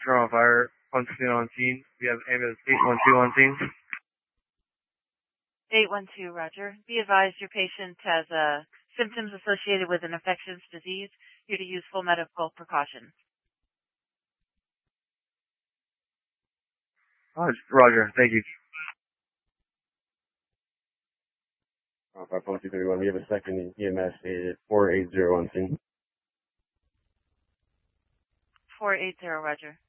Toronto Fire, 115 on scene. We have ambulance 812 on scene. 812, roger. Be advised your patient has symptoms associated with an infectious disease. You're to use full medical precautions. Roger, thank you. 5.231, we have a second EMS 480 on scene. 480, roger.